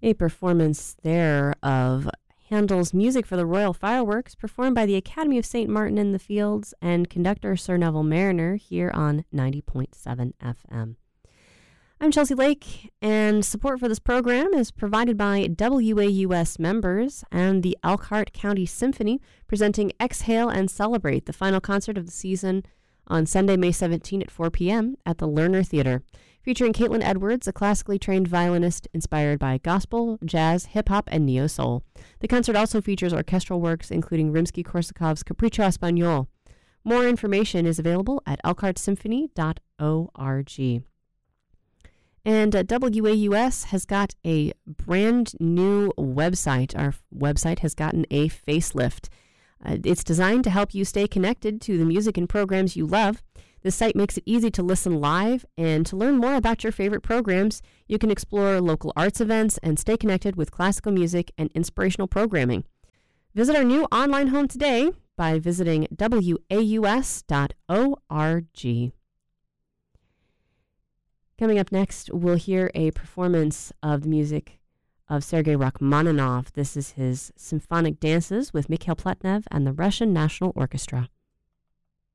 A performance there of Handel's music for the Royal Fireworks, performed by the Academy of St. Martin in the Fields and conductor Sir Neville Marriner here on 90.7 FM. I'm Chelsea Lake, and support for this program is provided by WAUS members and the Elkhart County Symphony, presenting Exhale and Celebrate, the final concert of the season, on Sunday, May 17 at 4 p.m. at the Lerner Theater, featuring Caitlin Edwards, a classically trained violinist inspired by gospel, jazz, hip-hop, and neo-soul. The concert also features orchestral works, including Rimsky-Korsakov's Capriccio Espagnol. More information is available at elkhartsymphony.org. And WAUS has got a brand new website. Our website has gotten a facelift. It's designed to help you stay connected to the music and programs you love. This site makes it easy to listen live, and to learn more about your favorite programs, you can explore local arts events and stay connected with classical music and inspirational programming. Visit our new online home today by visiting waus.org. Coming up next, we'll hear a performance of the music of Sergei Rachmaninoff. This is his symphonic dances with Mikhail Pletnev and the Russian National Orchestra.